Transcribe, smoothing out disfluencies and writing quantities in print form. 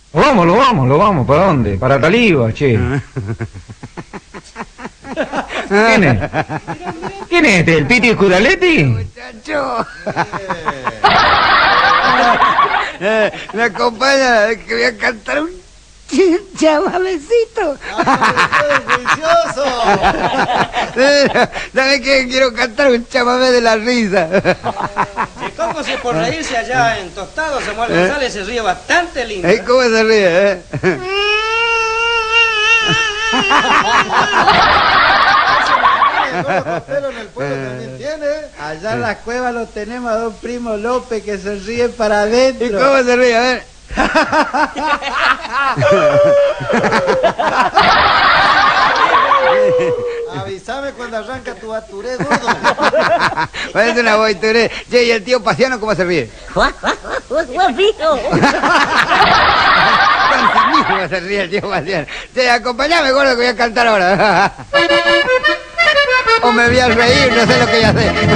Lo vamos. ¿Para dónde? Para Caliba, che. ¿Quién es? ¿Quién es este? ¿El Piti Scudaletti? Muchacho. Me acompaña que voy a cantar un chamamecito. ¡Delicioso! ¿Sabes qué? Quiero cantar un chamamé de la risa. ¿Y cómo si por reírse allá en Tostado Samuel González se ríe bastante lindo? ¿Cómo se ríe, Pero en el pueblo también tiene. Allá en la cueva lo tenemos a don Primo López que se ríe para adentro. ¿Y cómo se ríe? A ver. Avísame cuando arranca tu baturé gordo. Parece una boituré. Che, ¿y el tío Pasiano cómo se ríe? ¿Cómo se ríe el tío Pasiano? Che, acompáñame, gordo, que voy a cantar ahora. O me voy a reír, no sé lo que voy a hacer.